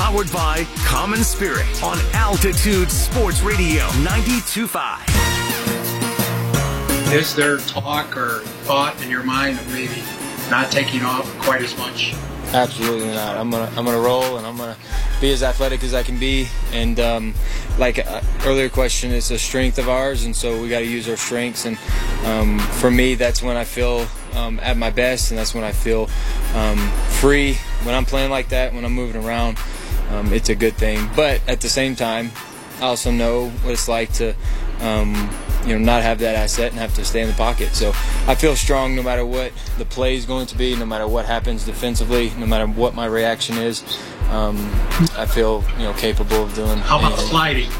Powered by Common Spirit on Altitude Sports Radio 92.5. Is there talk or thought in your mind of maybe not taking off quite as much? Absolutely not. I'm gonna roll, and I'm gonna be as athletic as I can be. And earlier question, it's a strength of ours, and so we got to use our strengths. And for me, that's when I feel at my best, and that's when I feel free. When I'm playing like that, when I'm moving around, it's a good thing. But at the same time, I also know what it's like to not have that asset and have to stay in the pocket. So I feel strong no matter what the play is going to be, no matter what happens defensively, no matter what my reaction is. I feel capable of doing. How about sliding?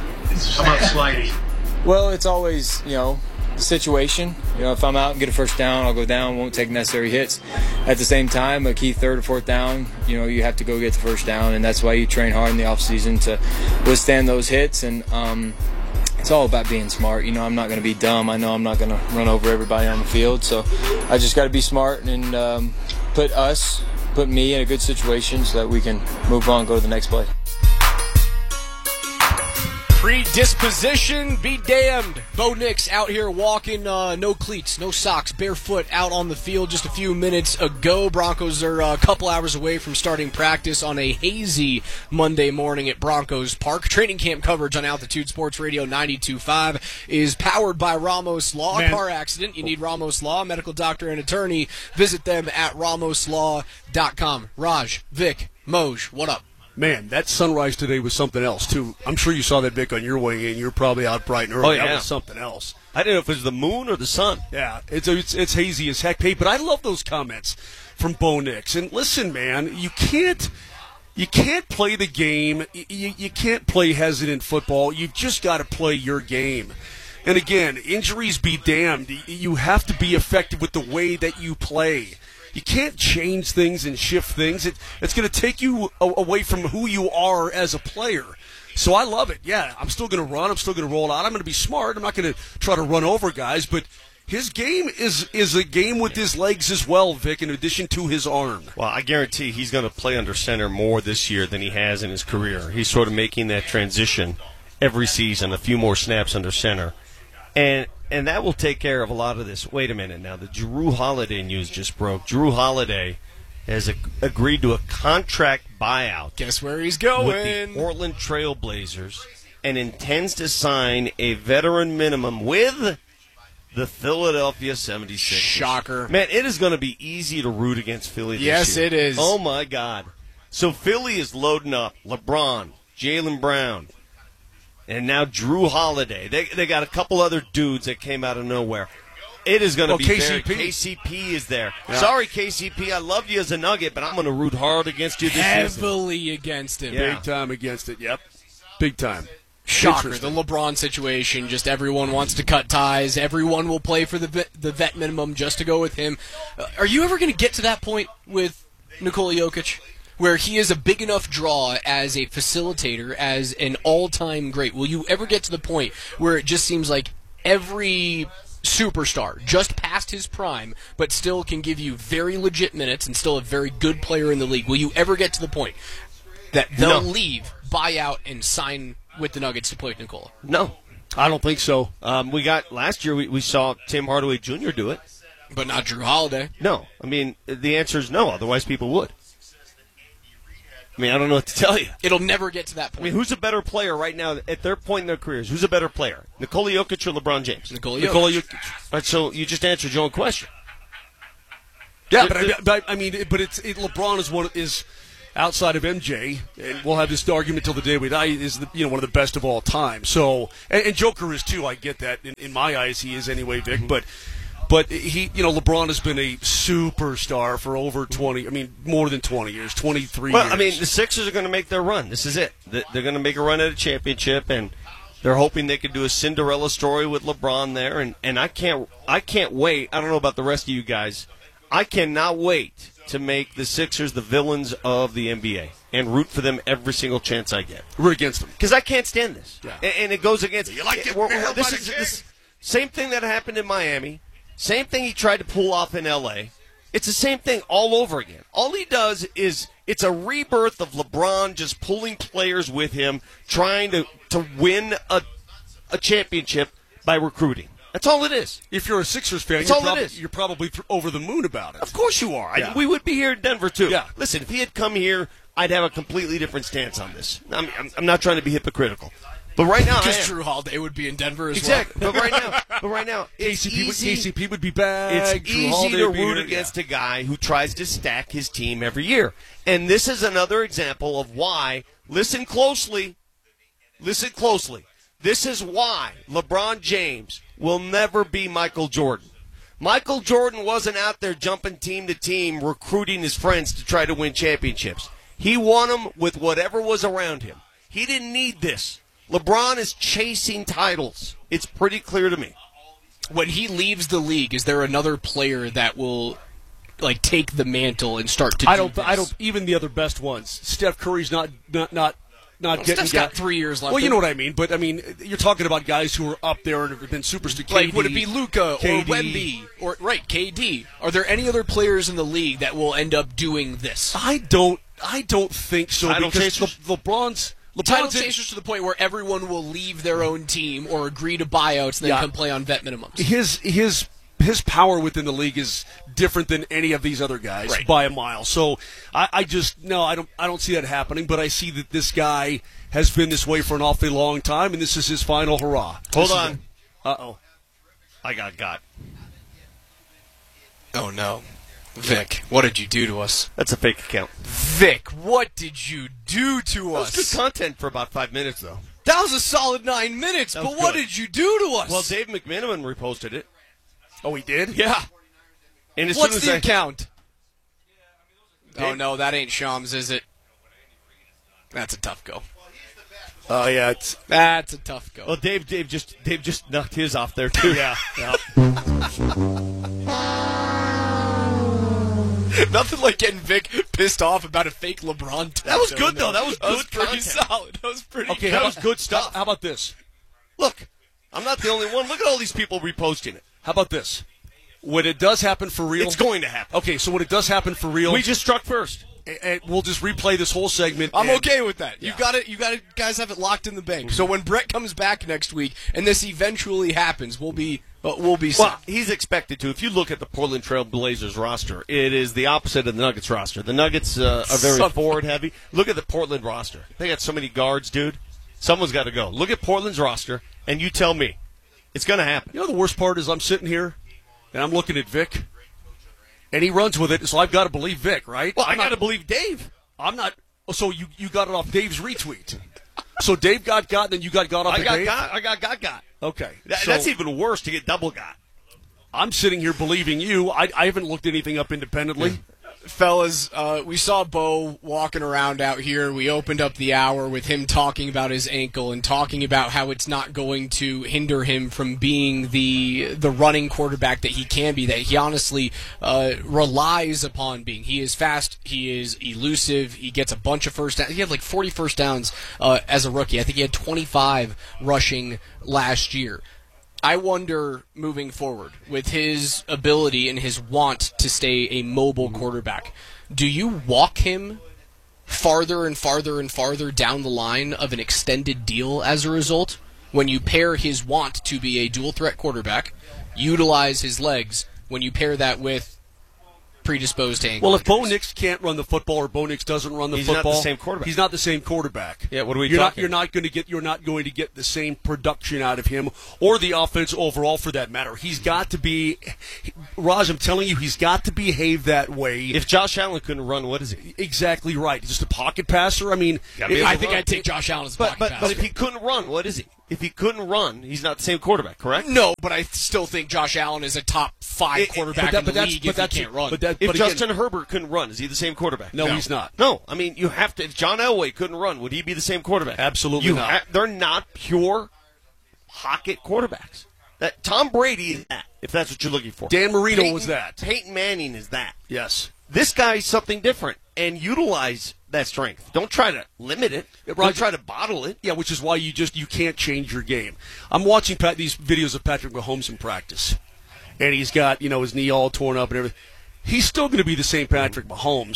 Well, it's always the situation. If I'm out and get a first down, I'll go down, won't take necessary hits. At the same time, a key third or fourth down, you have to go get the first down, and that's why you train hard in the off season to withstand those hits. And it's all about being smart. I'm not going to be dumb. I know I'm not going to run over everybody on the field, so I just got to be smart and put me in a good situation so that we can move on, go to the next play. Predisposition be damned. Bo Nix out here walking, no cleats, no socks, barefoot out on the field just a few minutes ago. Broncos are a couple hours away from starting practice on a hazy Monday morning at Broncos Park. Training camp coverage on Altitude Sports Radio 92.5 is powered by Ramos Law. Car accident, you need Ramos Law, medical doctor and attorney. Visit them at ramoslaw.com. Raj, Vic, Moj, what up? Man, that sunrise today was something else, too. I'm sure you saw that, Vic, on your way in. You're probably out bright and early. Oh, yeah. That was something else. I didn't know if it was the moon or the sun. Yeah, it's hazy as heck. Hey, but I love those comments from Bo Nix. And listen, man, you can't play the game. You can't play hesitant football. You've just got to play your game. And, again, injuries be damned. You have to be effective with the way that you play. You can't change things and shift things. It's going to take you away from who you are as a player. So I love it. Yeah, I'm still going to run. I'm still going to roll out. I'm going to be smart. I'm not going to try to run over guys. But his game is a game with his legs as well, Vic, in addition to his arm. Well, I guarantee he's going to play under center more this year than he has in his career. He's sort of making that transition every season, a few more snaps under center. And that will take care of a lot of this. Wait a minute now. The Jrue Holiday news just broke. Jrue Holiday has agreed to a contract buyout. Guess where he's going? With the Portland Trail Blazers, and intends to sign a veteran minimum with the Philadelphia 76ers. Shocker. Man, it is going to be easy to root against Philly this year. Yes, it is. Oh, my God. So Philly is loading up LeBron, Jaylen Brown, and now Jrue Holiday. They got a couple other dudes that came out of nowhere. It is going to be KCP. KCP is there. Yeah. Sorry, KCP. I love you as a Nugget, but I'm going to root hard against you this season. Heavily against him. Yeah. Big time against it. Yep. Big time. Shocker. The LeBron situation, just everyone wants to cut ties. Everyone will play for the vet minimum just to go with him. Are you ever going to get to that point with Nikola Jokic, where he is a big enough draw as a facilitator, as an all-time great? Will you ever get to the point where it just seems like every superstar just past his prime but still can give you very legit minutes and still a very good player in the league? Will you ever get to the point that they'll leave, buy out, and sign with the Nuggets to play with Nikola? No. I don't think so. Last year we saw Tim Hardaway Jr. do it. But not Jrue Holiday. No. I mean, the answer is no, otherwise people would. I mean, I don't know what to tell you. It'll never get to that point. I mean, who's a better player right now at their point in their careers? Who's a better player, Nikola Jokic or LeBron James? Nikola Jokic. All right, so you just answered your own question. Yeah, but LeBron is outside of MJ, and we'll have this argument till the day we die. Is one of the best of all time. So, and Joker is too. I get that. In my eyes, he is anyway, Vic. But he, LeBron has been a superstar for over 20. I mean, more than 20 years, 23 years. Well, I mean, the Sixers are going to make their run. This is it. They're going to make a run at a championship, and they're hoping they could do a Cinderella story with LeBron there. And I can't wait. I don't know about the rest of you guys. I cannot wait to make the Sixers the villains of the NBA and root for them every single chance I get. Root against them. Because I can't stand this. Yeah. And it goes against... You like this is same thing that happened in Miami. Same thing he tried to pull off in L.A. It's the same thing all over again. All he does is It's a rebirth of LeBron just pulling players with him, trying to win a championship by recruiting. That's all it is. If you're a Sixers fan, you're probably over the moon about it. Of course you are. Yeah. We would be here in Denver, too. Yeah. Listen, if he had come here, I'd have a completely different stance on this. I'm not trying to be hypocritical. But right now, because Drew Holiday would be in Denver as exactly. But right now, it's KCP would be back. It's easy to root against a guy who tries to stack his team every year. And this is another example of why. Listen closely. Listen closely. This is why LeBron James will never be Michael Jordan. Michael Jordan wasn't out there jumping team to team, recruiting his friends to try to win championships. He won them with whatever was around him. He didn't need this. LeBron is chasing titles. It's pretty clear to me. When he leaves the league, is there another player that will take the mantle and start to? I don't. Even the other best ones. Steph Curry's not getting. Steph's got 3 years left. Well, you know what I mean. But I mean, you're talking about guys who are up there and have been superstars. Like, would it be Luka or Wemby or KD? Are there any other players in the league that will end up doing this? I don't think so. Title because chasers? LeBron's title chasers to the point where everyone will leave their own team or agree to buyouts and then come play on vet minimums. His power within the league is different than any of these other guys by a mile. So I don't see that happening. But I see that this guy has been this way for an awfully long time, and this is his final hurrah. Hold on. I got. Oh no. Vic, what did you do to us? That's a fake account. Vic, what did you do to us? That was good content for about 5 minutes, though. That was a solid 9 minutes, but what did you do to us? Well, Dave McMenamin reposted it. Oh, he did? Yeah. And what's the account? Oh, no, that ain't Shams, is it? That's a tough go. Oh, yeah. That's a tough go. Well, Dave just knocked his off there, too. Yeah. Nothing like getting Vic pissed off about a fake LeBron tweet. That was good, though. That was good pretty content. solid. That was pretty good. That was good stuff. How about this? Look, I'm not the only one. Look at all these people reposting it. How about this? When it does happen for real... It's going to happen. Okay, so when it does happen for real... We just struck first. And we'll just replay this whole segment. I'm okay with that. Yeah. You got it. Guys have it locked in the bank. So when Brett comes back next week and this eventually happens, we'll be set. Well, he's expected to. If you look at the Portland Trail Blazers roster, it is the opposite of the Nuggets roster. The Nuggets are very forward heavy. Look at the Portland roster. They got so many guards, dude. Someone's got to go. Look at Portland's roster, and you tell me it's going to happen. You know the worst part is I'm sitting here and I'm looking at Vic. And he runs with it, so I've got to believe Vic, right? Well, I got to believe Dave. I'm not. So you got it off Dave's retweet. So Dave got, and then you got off Dave? I got. Okay. That's even worse to get double got. I'm sitting here believing you. I haven't looked anything up independently. Fellas, we saw Bo walking around out here. We opened up the hour with him talking about his ankle and talking about how it's not going to hinder him from being the running quarterback that he can be, that he honestly relies upon being. He is fast. He is elusive. He gets a bunch of first downs. He had like 40 first downs as a rookie. I think he had 25 rushing last year. I wonder, moving forward, with his ability and his want to stay a mobile quarterback, do you walk him farther and farther and farther down the line of an extended deal as a result? When you pair his want to be a dual-threat quarterback, utilize his legs, when you pair that with predisposed to ankle Well, if Bo injuries. Nix can't run the football or Bo Nix doesn't run the He's football, not the same quarterback. He's not the same quarterback. Yeah, what are we you're talking? You're not going to get the same production out of him or the offense overall, for that matter. He's got to be, Raj. I'm telling you, he's got to behave that way. If Josh Allen couldn't run, what is he? Exactly right. Just a pocket passer. I mean, I think I'd take Josh Allen as a pocket passer. But if he couldn't run, what is he? If he couldn't run, he's not the same quarterback, correct? No, but I still think Josh Allen is a top 5 quarterback in the league if he can't run. If Justin Herbert couldn't run, is he the same quarterback? No, he's not. No, I mean, you have to. If John Elway couldn't run, would he be the same quarterback? Absolutely not. They're not pure pocket quarterbacks. That Tom Brady is that, if that's what you're looking for. Dan Marino was that. Peyton Manning is that. Yes. This guy's something different, and utilize that strength. Don't try to limit it. Don't try to bottle it. Yeah, which is why you can't change your game. I'm watching these videos of Patrick Mahomes in practice, and he's got his knee all torn up and everything. He's still going to be the same Patrick Mahomes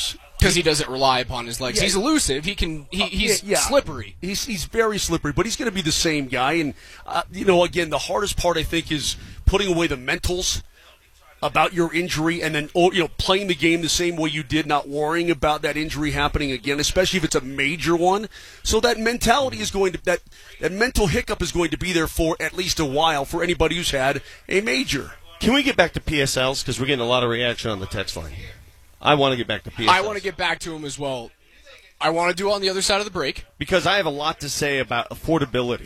Because he doesn't rely upon his legs. Yeah. He's elusive. He's slippery. He's very slippery, but he's going to be the same guy. And, again, the hardest part, I think, is putting away the mentals about your injury and then playing the game the same way you did, not worrying about that injury happening again, especially if it's a major one. So that mentality is going to that mental hiccup is going to be there for at least a while for anybody who's had a major. Can we get back to PSLs? Because we're getting a lot of reaction on the text line here. I want to get back to PSLs. I want to get back to them as well. I want to do it on the other side of the break. Because I have a lot to say about affordability.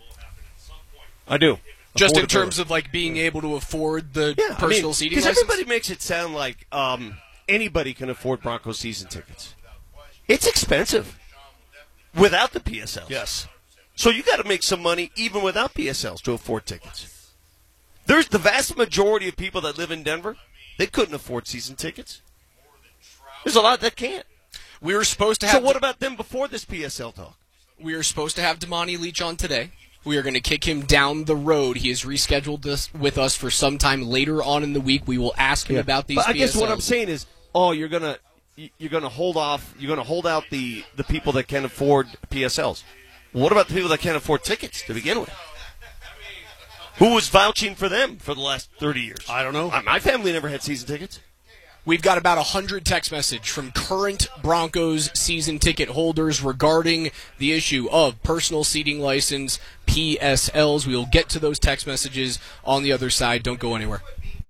I do. Just in terms of being able to afford the personal seating license? Because everybody makes it sound like anybody can afford Broncos season tickets. It's expensive without the PSLs. Yes. So you got to make some money even without PSLs to afford tickets. There's the vast majority of people that live in Denver, they couldn't afford season tickets. There's a lot that can't. We were supposed to have. So what about them before this PSL talk? We were supposed to have Damani Leach on today. We are going to kick him down the road. He has rescheduled this with us for some time later on in the week. We will ask him about these PSLs. I guess what I'm saying is, you're going to hold off. You're going to hold out the people that can afford PSLs. What about the people that can't afford tickets to begin with? Who was vouching for them for the last 30 years? I don't know. My family never had season tickets. We've got about 100 text messages from current Broncos season ticket holders regarding the issue of personal seating license, PSLs. We will get to those text messages on the other side. Don't go anywhere.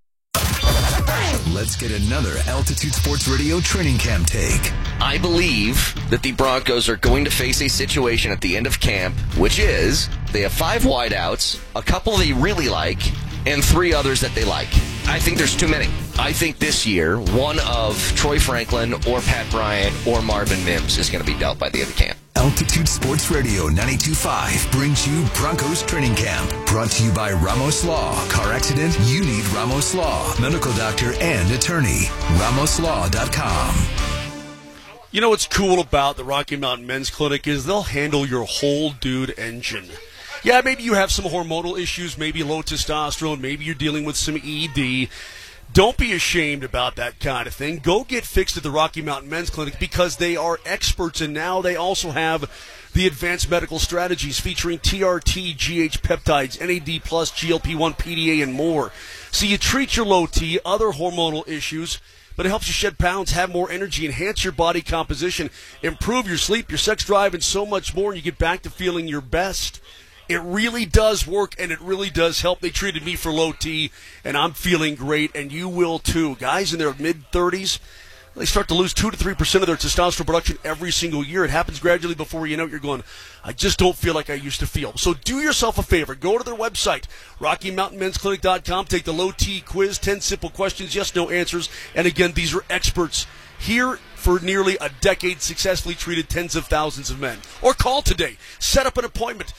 Let's get another Altitude Sports Radio training camp take. I believe that the Broncos are going to face a situation at the end of camp, which is they have 5 wideouts, a couple they really like, and 3 others that they like. I think there's too many. I think this year, one of Troy Franklin or Pat Bryant or Marvin Mims is going to be dealt by the end of camp. Altitude Sports Radio 92.5 brings you Broncos Training Camp. Brought to you by Ramos Law. Car accident? You need Ramos Law. Medical doctor and attorney. RamosLaw.com. You know what's cool about the Rocky Mountain Men's Clinic is they'll handle your whole dude engine. Yeah, maybe you have some hormonal issues, maybe low testosterone, maybe you're dealing with some ED. Don't be ashamed about that kind of thing. Go get fixed at the Rocky Mountain Men's Clinic because they are experts, and now they also have the advanced medical strategies featuring TRT, GH peptides, NAD+, GLP-1, PDA, and more. So you treat your low T, other hormonal issues, but it helps you shed pounds, have more energy, enhance your body composition, improve your sleep, your sex drive, and so much more, and you get back to feeling your best. It really does work, and it really does help. They treated me for low T, and I'm feeling great, and you will too. Guys in their mid-30s, they start to lose 2 to 3% of their testosterone production every single year. It happens gradually before you know it. You're going, I just don't feel like I used to feel. So do yourself a favor. Go to their website, RockyMountainMen'sClinic.com. Take the low T quiz, 10 simple questions, yes, no answers. And again, these are experts here for nearly a decade, successfully treated tens of thousands of men. Or call today. Set up an appointment,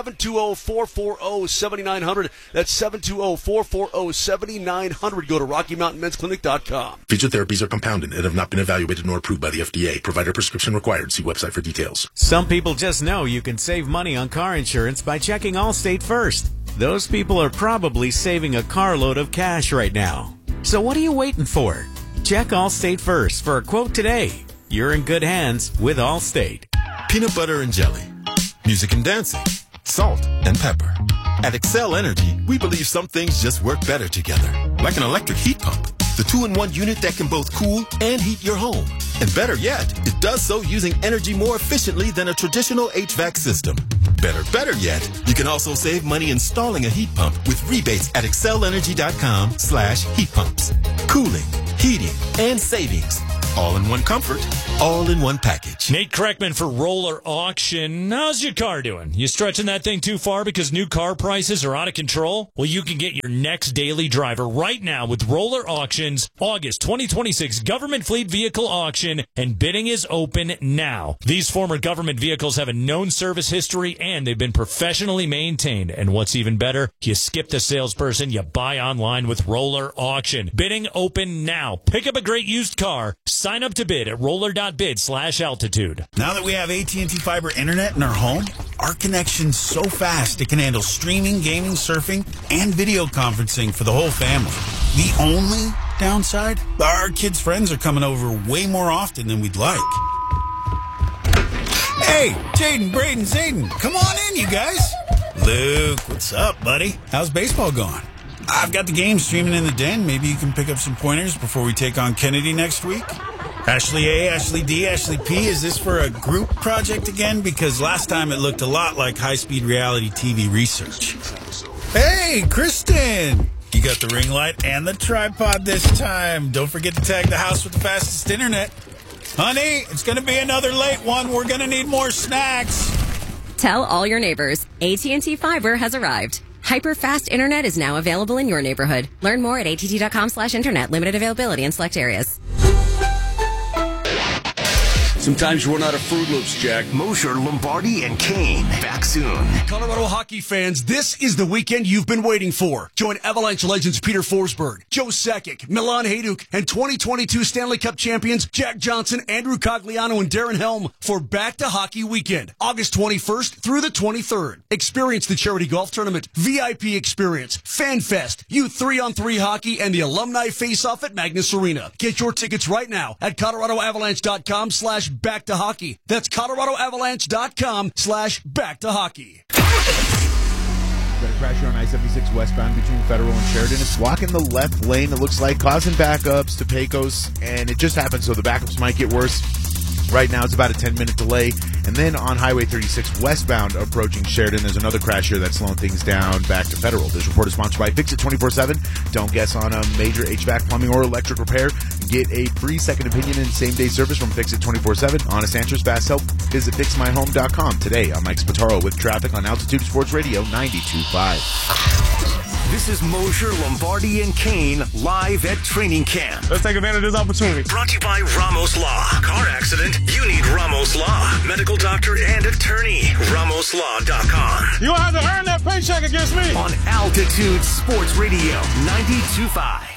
720-440-7900. That's 720-440-7900. Go to RockyMountainMen'sClinic.com. Featured therapies are compounded and have not been evaluated nor approved by the FDA. Provider prescription required. See website for details. Some people just know you can save money on car insurance by checking Allstate first. Those people are probably saving a carload of cash right now. So what are you waiting for? Check Allstate first for a quote today. You're in good hands with Allstate. Peanut butter and jelly, music and dancing, salt and pepper. At Excel Energy, we believe some things just work better together. Like an electric heat pump, the 2-in-1 unit that can both cool and heat your home. And better yet, it does so using energy more efficiently than a traditional HVAC system. Better yet, you can also save money installing a heat pump with rebates at excelenergy.com/heat pumps. Cooling, heating, and savings. All in one comfort, all in one package. Nate Kreckman for Roller Auction. How's your car doing? You stretching that thing too far because new car prices are out of control? Well, you can get your next daily driver right now with Roller Auction's August 2026 Government Fleet Vehicle Auction, and bidding is open now. These former government vehicles have a known service history, and they've been professionally maintained. And what's even better, you skip the salesperson, you buy online with Roller Auction. Bidding open now. Pick up a great used car. Sign up to bid at roller.bid/altitude. Now that we have AT&T Fiber Internet in our home, our connection's so fast it can handle streaming, gaming, surfing, and video conferencing for the whole family. The only downside? Our kids' friends are coming over way more often than we'd like. Hey, Jaden, Braden, Zayden, come on in, you guys. Luke, what's up, buddy? How's baseball going? I've got the game streaming in the den. Maybe you can pick up some pointers before we take on Kennedy next week. Ashley A, Ashley D, Ashley P, is this for a group project again? Because last time it looked a lot like high-speed reality TV research. Hey, Kristen! You got the ring light and the tripod this time. Don't forget to tag the house with the fastest internet. Honey, it's going to be another late one. We're going to need more snacks. Tell all your neighbors, AT&T Fiber has arrived. Hyper-fast internet is now available in your neighborhood. Learn more at att.com/internet. Limited availability in select areas. Sometimes you run out of Fruit Loops, Jack. Mosher, Lombardi, and Kane. Back soon. Colorado hockey fans, this is the weekend you've been waiting for. Join Avalanche legends Peter Forsberg, Joe Sakic, Milan Hajduk, and 2022 Stanley Cup champions Jack Johnson, Andrew Cogliano, and Darren Helm for Back to Hockey Weekend, August 21st through the 23rd. Experience the charity golf tournament, VIP experience, Fan Fest, Youth 3-on-3 hockey, and the alumni face-off at Magnus Arena. Get your tickets right now at ColoradoAvalanche.com/Back to Hockey. That's ColoradoAvalanche.com/Back to Hockey. Got a crash here on I-76 westbound between Federal and Sheridan. It's blocking the left lane, it looks like, causing backups to Pecos, and it just happened, so the backups might get worse. Right now, it's about a 10-minute delay. And then on Highway 36 westbound approaching Sheridan, there's another crash here that's slowing things down back to Federal. This report is sponsored by Fix It 24/7. Don't guess on a major HVAC, plumbing, or electric repair. Get a free second opinion and same-day service from Fix It 24/7. Honest answers, fast help. Visit FixMyHome.com. Today, I'm Mike Spataro with traffic on Altitude Sports Radio 92.5. This is Mosher, Lombardi, and Kane live at training camp. Let's take advantage of this opportunity. Brought to you by Ramos Law. Car accident? You need Ramos Law. Medical doctor and attorney. RamosLaw.com. You don't have to earn that paycheck against me. On Altitude Sports Radio 92.5.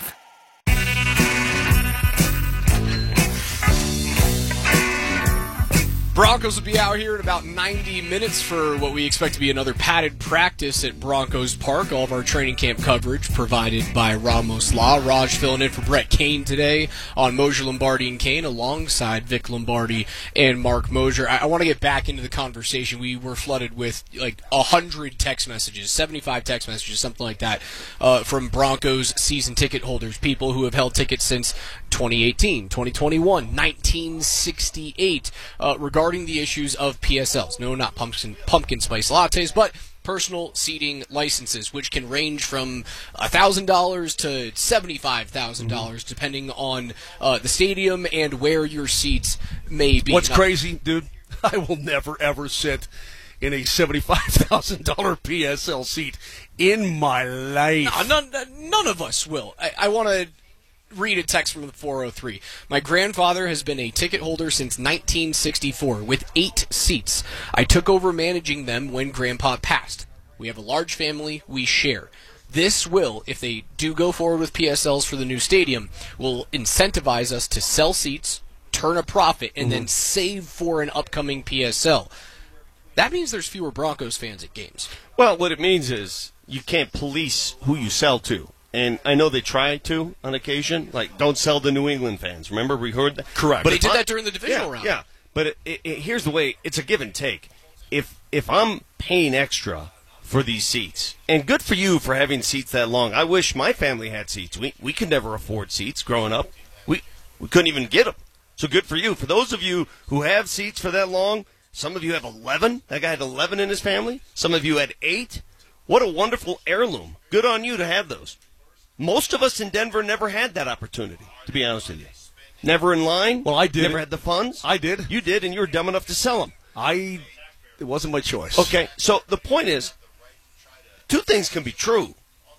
Broncos will be out here in about 90 minutes for what we expect to be another padded practice at Broncos Park. All of our training camp coverage provided by Ramos Law. Raj filling in for Brett Kane today on Mosher, Lombardi, and Kane alongside Vic Lombardi and Mark Mosher. I want to get back into the conversation. We were flooded with like 100 text messages, 75 text messages, something like that, from Broncos season ticket holders, people who have held tickets since 2018, 2021, 1968, regarding the issues of PSLs. No, not pumpkin spice lattes, but personal seating licenses, which can range from $1,000 to $75,000, depending on the stadium and where your seats may be. What's crazy, dude? I will never, ever sit in a $75,000 PSL seat in my life. No, none of us will. I want to read a text from the 403. My grandfather has been a ticket holder since 1964 with 8 seats. I took over managing them when Grandpa passed. We have a large family. We share. This will, if they do go forward with PSLs for the new stadium, will incentivize us to sell seats, turn a profit, and then save for an upcoming PSL. That means there's fewer Broncos fans at games. Well, what it means is you can't police who you sell to. And I know they try to on occasion. Like, don't sell to New England fans. Remember, we heard that? Correct. But they did that during the divisional round. Yeah, but here's the way. It's a give and take. If I'm paying extra for these seats, and good for you for having seats that long. I wish my family had seats. We could never afford seats growing up. We couldn't even get them. So good for you. For those of you who have seats for that long, some of you have 11. That guy had 11 in his family. Some of you had 8. What a wonderful heirloom. Good on you to have those. Most of us in Denver never had that opportunity, to be honest with you. Never in line. Well, I did. Never had the funds. I did. You did, and you were dumb enough to sell them. It wasn't my choice. Okay, so the point is, 2 things can be true.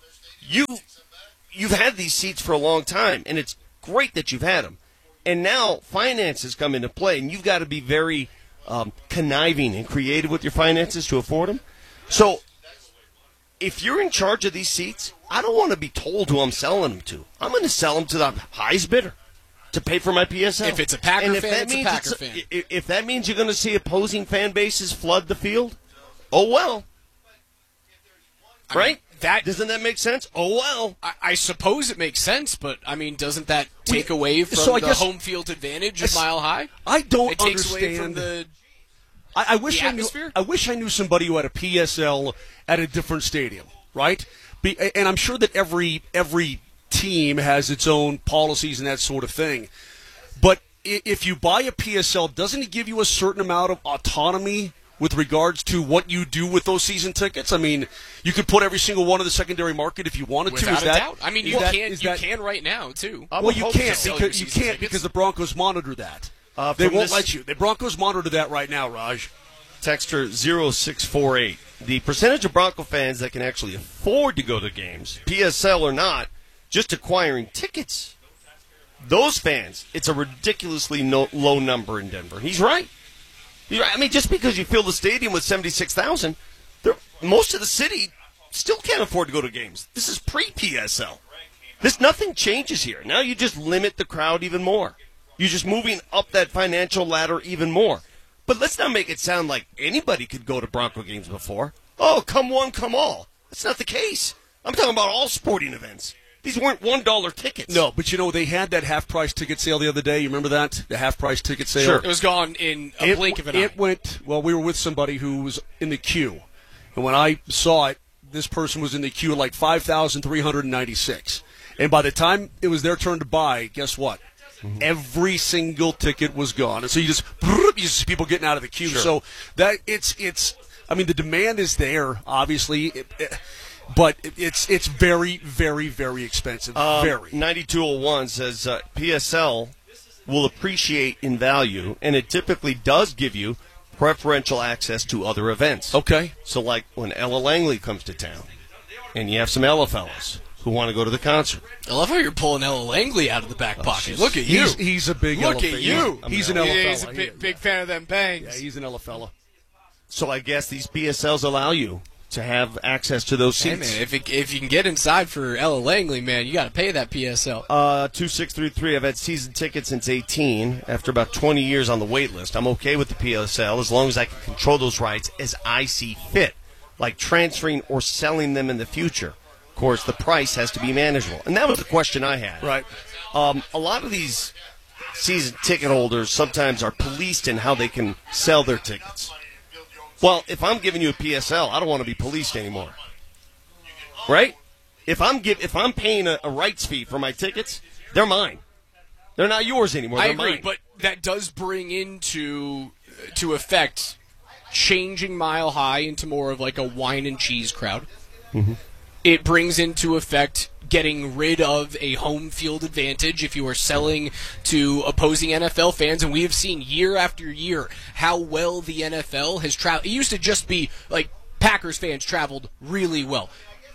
You've had these seats for a long time, and it's great that you've had them. And now finances come into play, and you've got to be very conniving and creative with your finances to afford them. So if you're in charge of these seats, I don't want to be told who I'm selling them to. I'm going to sell them to the highest bidder to pay for my PSL. If it's a Packer fan, it's a Packer fan. If that means you're going to see opposing fan bases flood the field, oh well. Right? Doesn't that make sense? Oh, well. I suppose it makes sense, but, I mean, doesn't that take away from so I the guess- home field advantage of Mile High? I don't It takes away from understand. the I wish I knew. atmosphere? I wish I knew somebody who had a PSL at a different stadium, right? And I'm sure that every team has its own policies and that sort of thing. But if you buy a PSL, doesn't it give you a certain amount of autonomy with regards to what you do with those season tickets? I mean, you could put every single one in the secondary market if you wanted to. Without Is a that, doubt. I mean, is you that- can is you that- can right now too. Well, you can't sell your because season tickets. the Broncos monitor that. They from won't this- let you. The Broncos monitor that right now, Raj. Texter 0648. The percentage of Bronco fans that can actually afford to go to games, PSL or not, just acquiring tickets. Those fans, it's a ridiculously low number in Denver. He's right. I mean, just because you fill the stadium with 76,000, most of the city still can't afford to go to games. This is pre-PSL. Nothing changes here. Now you just limit the crowd even more. You're just moving up that financial ladder even more. But let's not make it sound like anybody could go to Bronco games before. Oh, come one, come all. That's not the case. I'm talking about all sporting events. These weren't $1 tickets. No, but they had that half-price ticket sale the other day. You remember that? The half-price ticket sale? Sure. It was gone in a blink of an eye. It went, we were with somebody who was in the queue. And when I saw it, this person was in the queue at like 5,396. And by the time it was their turn to buy, guess what? Every single ticket was gone. And so you just see people getting out of the queue. Sure. So that it's I mean, the demand is there, obviously. But it's very, very, very expensive. Very. 9201 says PSL will appreciate in value, and it typically does give you preferential access to other events. Okay. So like when Ella Langley comes to town, and you have some Ella fellas who want to go to the concert. I love how you're pulling Ella Langley out of the back pocket. Look at you. He's a big Look Ella at fan. you. He's an Ella fella. He's a big fan of them bangs. Yeah, he's an Ella fella. So I guess these PSLs allow you to have access to those Hey, seats. man, if you can get inside for Ella Langley, man, you got to pay that PSL. 2633, I've had season tickets since 18. After about 20 years on the wait list, I'm okay with the PSL as long as I can control those rights as I see fit, like transferring or selling them in the future. Of course, the price has to be manageable. And that was the question I had. Right. A lot of these season ticket holders sometimes are policed in how they can sell their tickets. Well, if I'm giving you a PSL, I don't want to be policed anymore. Right? If I'm paying a rights fee for my tickets, they're mine. They're not yours anymore. I They're agree, mine. but that does bring into effect changing Mile High into more of like a wine and cheese crowd. Mm-hmm. It brings into effect getting rid of a home field advantage if you are selling to opposing NFL fans, and we have seen year after year how well the NFL has traveled. It used to just be like Packers fans traveled really well.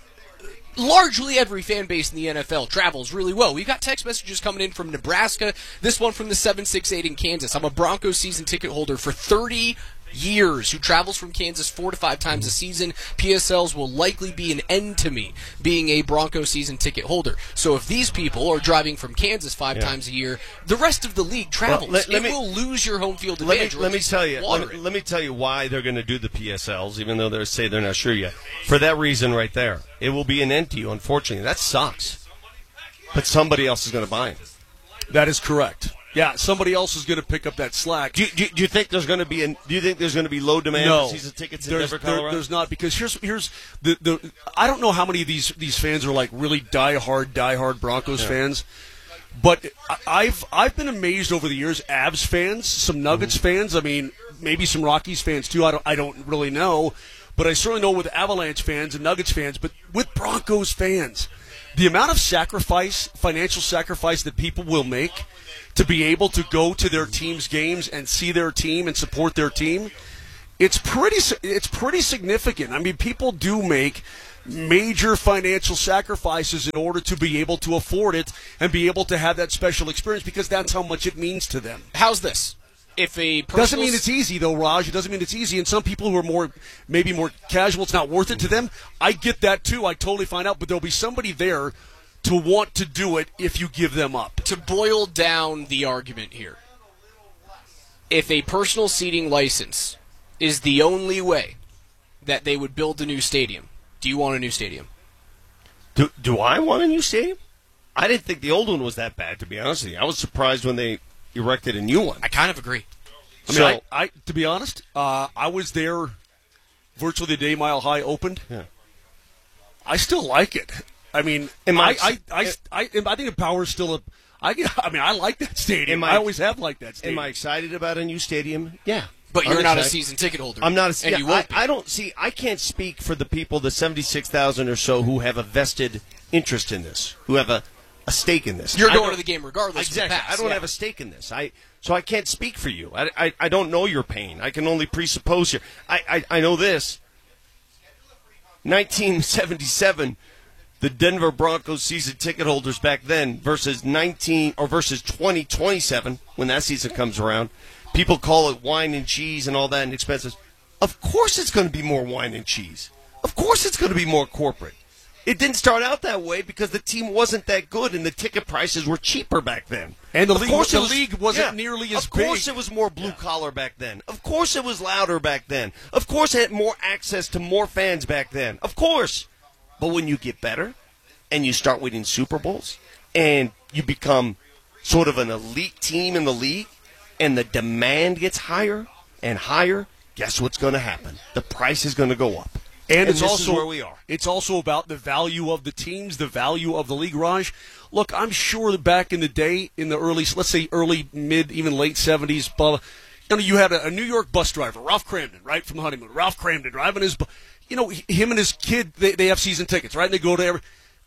Largely every fan base in the NFL travels really well. We've got text messages coming in from Nebraska, this one from the 768 in Kansas. I'm a Broncos season ticket holder for 30 years who travels from Kansas 4 to 5 times a season. PSLs will likely be an end to me being a Broncos season ticket holder. So if these people are driving from Kansas 5 times a year, the rest of the league travels. Well, it will lose your home field Let advantage. me tell you. Water it. Let me tell you why they're going to do the PSLs, even though they say they're not sure yet. For that reason, right there, it will be an end to you. Unfortunately, that sucks. But somebody else is going to buy them. That is correct. Yeah, somebody else is going to pick up that slack. Do you think there's going to be low demand No, for season tickets in there's, Denver, Colorado? there's not, because here's the I don't know how many of these fans are like really diehard Broncos fans, but I've been amazed over the years. Avs fans, some Nuggets fans. I mean, maybe some Rockies fans too. I don't really know, but I certainly know with Avalanche fans and Nuggets fans. But with Broncos fans, the amount of financial sacrifice that people will make to be able to go to their team's games and see their team and support their team, it's pretty significant. I mean, people do make major financial sacrifices in order to be able to afford it and be able to have that special experience, because that's how much it means to them. How's this? If a Doesn't mean it's easy, though, Raj. It doesn't mean it's easy. And some people who are maybe more casual, it's not worth it to them. I get that, too. I totally find out. But there'll be somebody there to want to do it if you give them up. To boil down the argument here, if a personal seating license is the only way that they would build a new stadium, do you want a new stadium? Do I want a new stadium? I didn't think the old one was that bad, to be honest with you. I was surprised when they erected a new one. I kind of agree. I mean, I to be honest, I was there virtually the day Mile High opened. Yeah. I still like it. I mean, I think the Power is still I like that stadium. I always have liked that stadium. Am I excited about a new stadium? Yeah. But you're not a season ticket holder. I'm not and you won't be. I can't speak for the people, the 76,000 or so who have a vested interest in this, who have a stake in this. You're going to the game regardless. Exactly. Of the pass, I don't have a stake in this. So I can't speak for you. I don't know your pain. I can only presuppose here. I know this. 1977, the Denver Broncos season ticket holders back then versus 2027 when that season comes around. People call it wine and cheese and all that and expenses. Of course it's going to be more wine and cheese. Of course it's going to be more corporate. It didn't start out that way because the team wasn't that good and the ticket prices were cheaper back then. And the league wasn't nearly as big. Of course it was more blue-collar back then. Of course it was louder back then. Of course it had more access to more fans back then. Of course. But when you get better and you start winning Super Bowls and you become sort of an elite team in the league and the demand gets higher and higher, guess what's going to happen? The price is going to go up. And it's this also is where we are. It's also about the value of the teams, the value of the league, Raj. Look, I'm sure that back in the day, in the early, mid, even late 70s, you had a New York bus driver, Ralph Cramden, right, from Honeymoon. Ralph Cramden driving his, him and his kid, they have season tickets, right? And they go to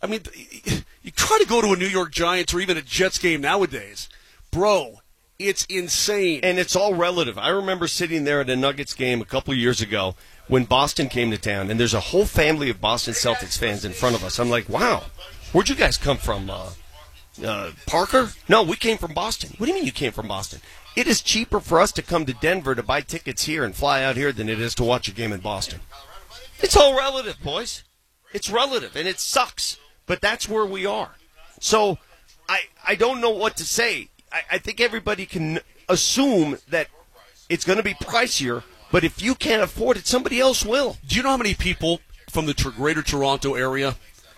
you try to go to a New York Giants or even a Jets game nowadays, bro. It's insane. And it's all relative. I remember sitting there at a Nuggets game a couple of years ago when Boston came to town, and there's a whole family of Boston Celtics fans in front of us. I'm like, wow, where'd you guys come from? Parker? No, we came from Boston. What do you mean you came from Boston? It is cheaper for us to come to Denver to buy tickets here and fly out here than it is to watch a game in Boston. It's all relative, boys. It's relative, and it sucks, but that's where we are. So I don't know what to say. I think everybody can assume that it's going to be pricier, but if you can't afford it, somebody else will. Do you know how many people from the greater Toronto area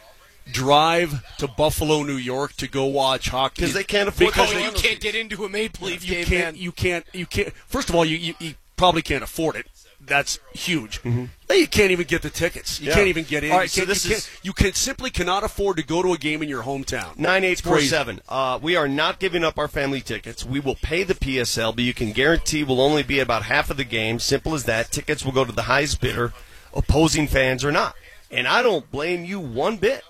drive to Buffalo, New York to go watch hockey? Because they can't afford it. You can't get into a Maple Leaf game, man. You can't. First of all, you probably can't afford it. That's huge. Mm-hmm. You can't even get the tickets. You can't even get in. All right, you simply cannot afford to go to a game in your hometown. 9847. We are not giving up our family tickets. We will pay the PSL, but you can guarantee we'll only be about half of the game. Simple as that. Tickets will go to the highest bidder, opposing fans or not. And I don't blame you one bit.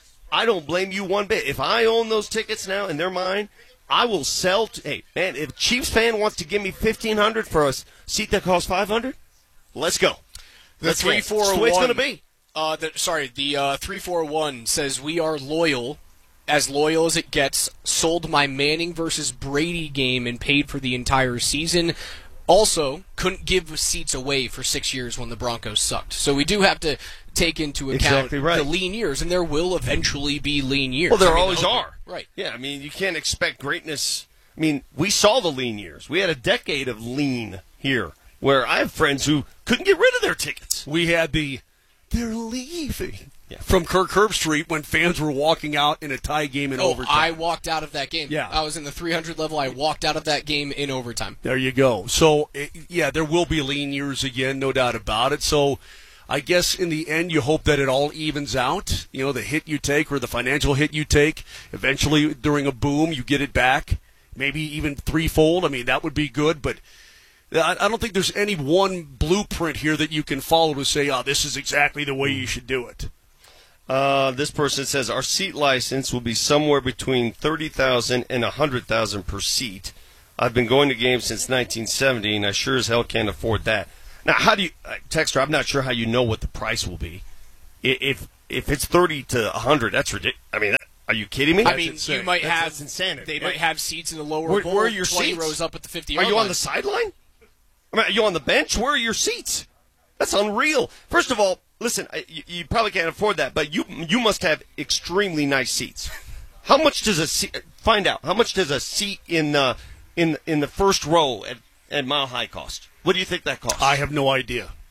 If I own those tickets now and they're mine, I will sell. Hey, man, if a Chiefs fan wants to give me $1,500 for a seat that costs $500, let's go. The 341. That's the way it's going to be. The 341 says we are loyal as it gets. Sold my Manning versus Brady game and paid for the entire season. Also, couldn't give seats away for 6 years when the Broncos sucked. So we do have to take into account the lean years, and there will eventually be lean years. Well, there always are. Right. Yeah, I mean, you can't expect greatness. I mean, we saw the lean years. We had a decade of lean here, where I have friends who couldn't get rid of their tickets. We had they're leaving from Kirk Herbstreit when fans were walking out in a tie game in overtime. I walked out of that game. Yeah. I was in the 300 level. I walked out of that game in overtime. There you go. So, there will be lean years again, no doubt about it. So, I guess in the end, you hope that it all evens out. The hit you take or the financial hit you take, eventually during a boom, you get it back, maybe even threefold. I mean, that would be good, but I don't think there's any one blueprint here that you can follow to say, this is exactly the way you should do it. This person says, our seat license will be somewhere between $30,000 and $100,000 per seat. I've been going to games since 1970, and I sure as hell can't afford that. Now, how do you, Texter, I'm not sure how you know what the price will be. If it's 30 to 100, that's ridiculous. I mean, are you kidding me? I mean, you might that's insanity. They might have seats in the lower bowl, where are your 20 seats? rows up at the 50 Are you on the sideline? I mean, are you on the bench? Where are your seats? That's unreal. First of all, listen, you probably can't afford that, but you must have extremely nice seats. How much does a seat? Find out. How much does a seat in the first row at Mile High cost? What do you think that costs? I have no idea.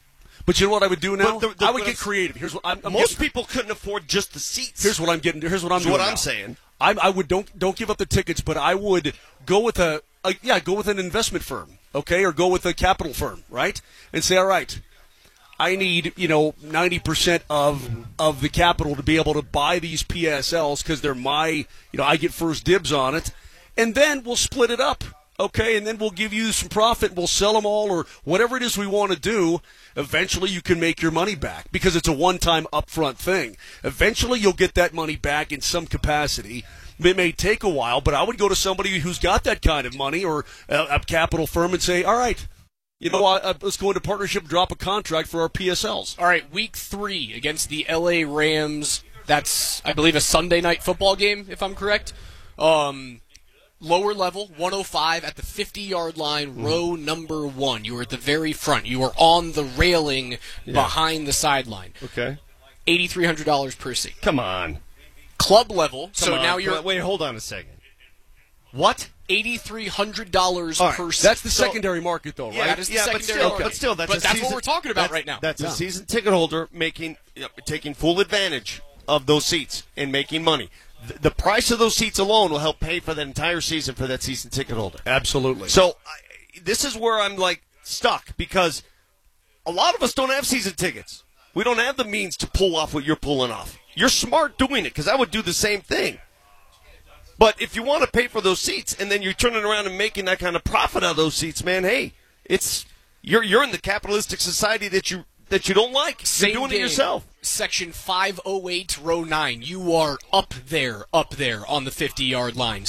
But you know what I would do now? I would but get creative. Here's what I'm most getting- people couldn't afford just the seats. Here's what I'm getting. Here's what I'm That's doing. what I'm now. saying. I would don't give up the tickets, but I would go with go with an investment firm, okay, or go with a capital firm, right? And say, all right, I need 90% of the capital to be able to buy these PSLs because they're my I get first dibs on it, and then we'll split it up. Okay, and then we'll give you some profit. We'll sell them all or whatever it is we want to do. Eventually, you can make your money back because it's a one-time upfront thing. Eventually, you'll get that money back in some capacity. It may take a while, but I would go to somebody who's got that kind of money or a capital firm and say, all right, let's go into partnership, drop a contract for our PSLs. All right, week 3 against the LA Rams. That's, I believe, a Sunday night football game, if I'm correct. Lower level, 105 at the 50-yard line, row number 1. You were at the very front. You were on the railing behind the sideline. Okay. $8,300 per seat. Come on. Club level. Now you're. Wait, hold on a second. What? $8,300 per seat. That's the secondary market, though, right? Yeah, that is the secondary market. But still, that's what we're talking about right now. That's a season ticket holder taking full advantage of those seats and making money. The price of those seats alone will help pay for the entire season for that season ticket holder. Absolutely. So this is where I'm stuck because a lot of us don't have season tickets. We don't have the means to pull off what you're pulling off. You're smart doing it because I would do the same thing. But if you want to pay for those seats and then you're turning around and making that kind of profit out of those seats, man, hey, you're in the capitalistic society that you don't like. You're doing it yourself. Section 508, row 9. You are up there on the 50-yard line.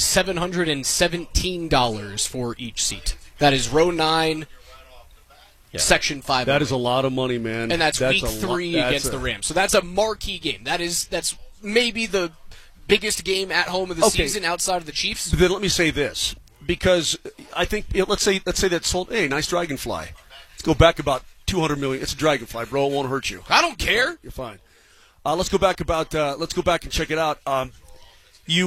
$717 for each seat. That is row 9, section 508. That is a lot of money, man. And that's week 3 against the Rams. So that's a marquee game. That's maybe the biggest game at home of the season outside of the Chiefs. But then let me say this, because I think let's say that sold. Hey, nice dragonfly. Let's go back about $200 million. It's a dragonfly, bro. It won't hurt you. I don't care. You're fine. Let's go back and check it out. You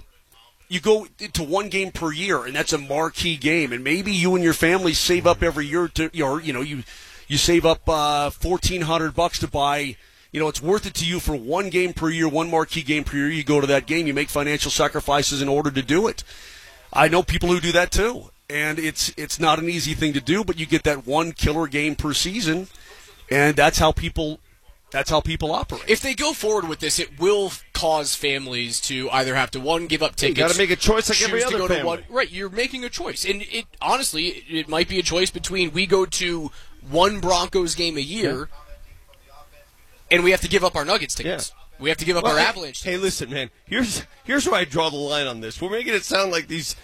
go to one game per year, and that's a marquee game. And maybe you and your family save up every year to you save up $1,400 to buy. It's worth it to you for one game per year, one marquee game per year. You go to that game. You make financial sacrifices in order to do it. I know people who do that too. And it's not an easy thing to do, but you get that one killer game per season, and that's how people operate. If they go forward with this, it will cause families to either have to give up tickets. You got to make a choice like every other family. Right, you're making a choice, and it might be a choice between we go to one Broncos game a year, and we have to give up our Nuggets tickets. Yeah. We have to give up our Avalanche tickets. Hey, listen, man. Here's where I draw the line on this. We're making it sound like these.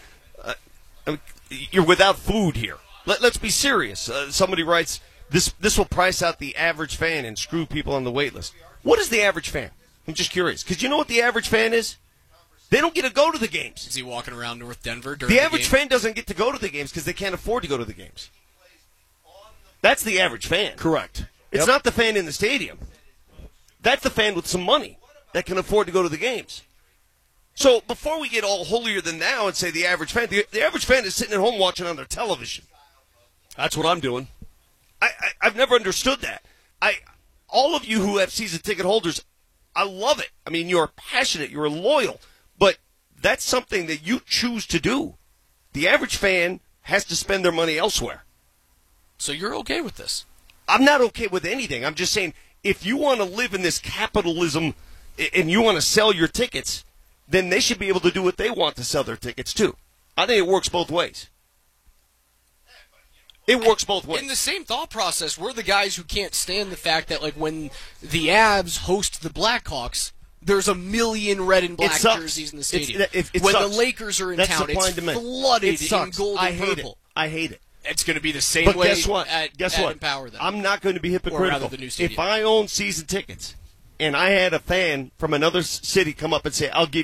You're without food here. Let's be serious. Somebody writes, this will price out the average fan and screw people on the wait list. What is the average fan? I'm just curious. Because you know what the average fan is? They don't get to go to the games. Is he walking around North Denver during the average fan doesn't get to go to the games because they can't afford to go to the games. That's the average fan. Correct. It's not the fan in the stadium. That's the fan with some money that can afford to go to the games. So before we get all holier than thou and say the average fan is sitting at home watching on their television. That's what I'm doing. I've never understood that. All of you who have season ticket holders, I love it. I mean, you're passionate, you're loyal, but that's something that you choose to do. The average fan has to spend their money elsewhere. So you're okay with this? I'm not okay with anything. I'm just saying, if you want to live in this capitalism and you want to sell your tickets, then they should be able to do what they want to sell their tickets too. I think it works both ways. It works both ways. In the same thought process, we're the guys who can't stand the fact that, when the Avs host the Blackhawks, there's 1 million red and black jerseys in the stadium. When the Lakers are in town, it's flooded in gold and purple. I hate it. It's going to be the same way guess what? Guess what? Empower them. I'm not going to be hypocritical. Or rather, the new stadium. If I own season tickets and I had a fan from another city come up and say, I'll give